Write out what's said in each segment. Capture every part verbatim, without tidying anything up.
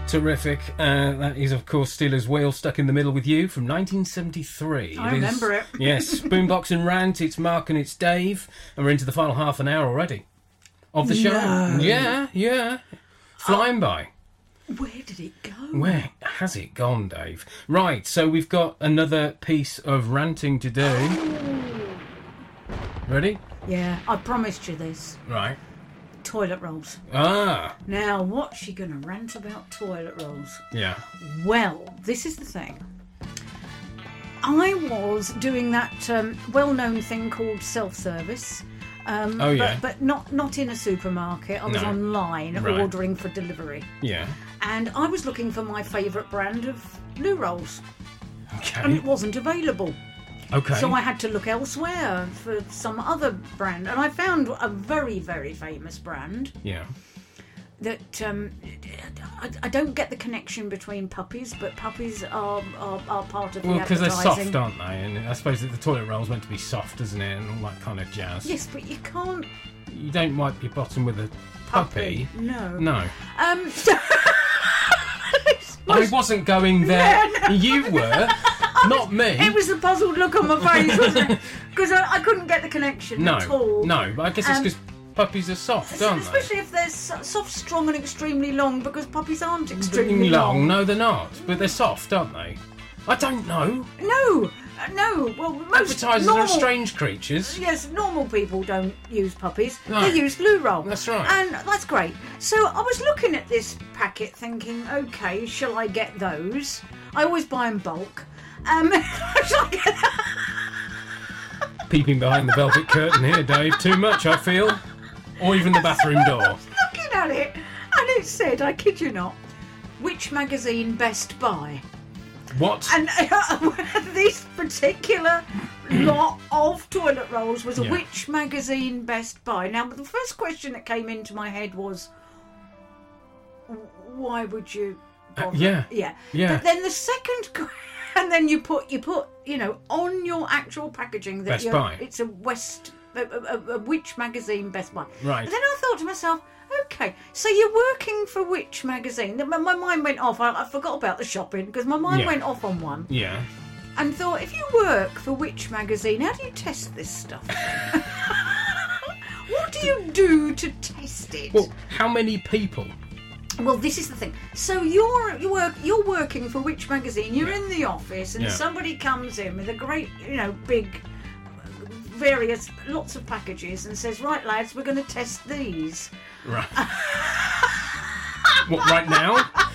Terrific. Uh, that is, of course, Steelers Wheel Stuck in the Middle with You from nineteen seventy-three. I it remember is, it. Yes, Boombox and Rant. It's Mark and it's Dave, and we're into the final half an hour already of the show. No. Yeah, yeah. Flying oh. by. Where did it go? Where has it gone, Dave? Right, so we've got another piece of ranting to do. Oh. Ready? Yeah, I promised you this. Right. Toilet rolls. Ah. Now, what's she going to rant about toilet rolls? Yeah. Well, this is the thing. I was doing that um, well-known thing called self-service. Um, oh, yeah. But, but not, not in a supermarket. I was No. online Right. ordering for delivery. Yeah. And I was looking for my favourite brand of loo rolls. Okay. And it wasn't available. Okay. So I had to look elsewhere for some other brand. And I found a very, very famous brand Yeah. that um, I, I don't get the connection between puppies, but puppies are, are, are part of Well, the because they're advertising. soft, aren't they? And I suppose that the toilet roll's meant to be soft, isn't it? And all that kind of jazz. Yes, but you can't... You don't wipe your bottom with a puppy. Puppy, no. No. Um, I wasn't going there. Yeah, no. You were, not me. It was the puzzled look on my face, wasn't it? Because I, I couldn't get the connection no, at all. no. But I guess it's Um, because puppies are soft, aren't they? Especially if they're so- soft, strong, and extremely long, because puppies aren't extremely Extremely long. long. No, they're not. But they're soft, aren't they? I don't know. No, uh, no. Well, most Advertisers normal, are strange creatures. Yes, normal people don't use puppies. No. They use loo roll. That's right. And that's great. So I was looking at this packet thinking, okay, shall I get those? I always buy in bulk. Um, shall I get Peeping behind the velvet curtain here, Dave. Too much, I feel. Or even the bathroom door. looking at it, and it said, I kid you not, which magazine best buy? What? And uh, this particular lot of toilet rolls was Yeah. which magazine best buy. Now, the first question that came into my head was, why would you bother? Uh, yeah. Yeah. Yeah. But then the second que- and then you put, you put, you know, on your actual packaging that Best you're, Buy. it's a West, a, a, a, which magazine best buy. Right. And then I thought to myself, okay, so you're working for which magazine? My, my mind went off. I, I forgot about the shopping because my mind Yeah. went off on one Yeah. and thought, if you work for which magazine, how do you test this stuff? What do you do to test it? Well, how many people? Well, this is the thing. So you're you work you're working for which magazine? You're Yeah. in the office, and Yeah. somebody comes in with a great, you know, big, various lots of packages, and says, "Right, lads, we're going to test these." Right. What, right now?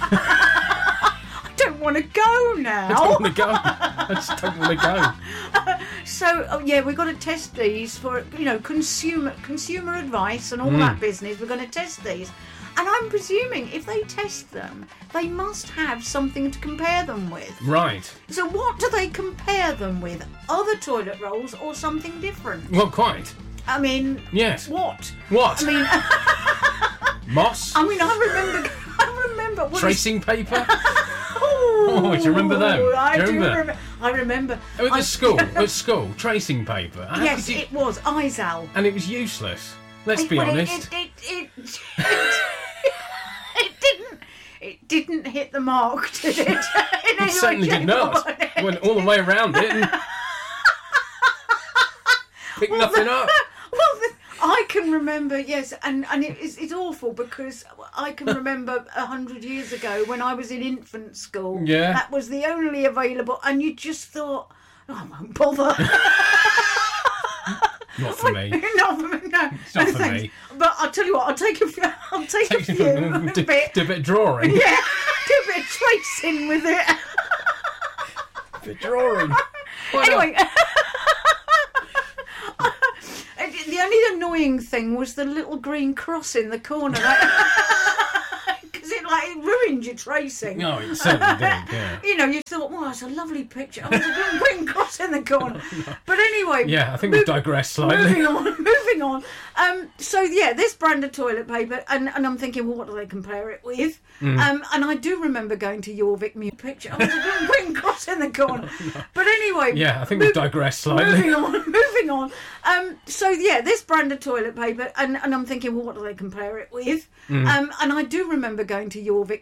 I don't want to go now. I don't want to go. I just don't want to go. So, oh, yeah, we've got to test these for, you know, consumer consumer advice and all Mm. that business. We're going to test these. And I'm presuming if they test them, they must have something to compare them with. Right. So what do they compare them with? Other toilet rolls or something different? Well, quite. I mean, Yes. what? What? I mean, Moss? I mean, I remember, I remember. what is- Tracing paper? Oh, Oh, do you remember them? I Do you do remember? remember. I remember. Oh, at I- the school. At school. Tracing paper. How Yes, could you- it was Izal. And it was useless. Let's It- be well, it- honest. It, it, it, it, it didn't. It didn't hit the mark, did it? In It any certainly way, did not. shape, or Went all the way around it and picked Well, nothing the- up. Well, the, I can remember, yes, and, and it, it's, it's awful because I can remember a hundred years ago when I was in infant school. Yeah. That was the only available, and you just thought, oh, I won't bother. Not for me. Not for me, no. It's not No, for thanks. me. But I'll tell you what, I'll take a few, I'll take a few, do, a do bit. a bit of drawing. Yeah, do a bit of tracing with it. A bit of drawing. Why not? Anyway, the only annoying thing was the little green cross in the corner. Because it like it ruined your tracing. No, it certainly did, yeah. You know, you thought, well, that's a lovely picture. Oh, there's a little green cross in the corner. But anyway, Yeah, I think we've digressed slightly. moving on, moving on. Um, so yeah, this brand of toilet paper, and, and I'm thinking, well, what do they compare it with? Mm. Um, and I do remember going to Jorvik Mu picture. Oh, there's a little green cross in the corner. But anyway, Yeah, I think we've digressed slightly. moving on, moving on. Um, so yeah, this brand of toilet paper, and, and I'm thinking, well, what do they compare it with? Mm. Um, and I do remember going to Jorvik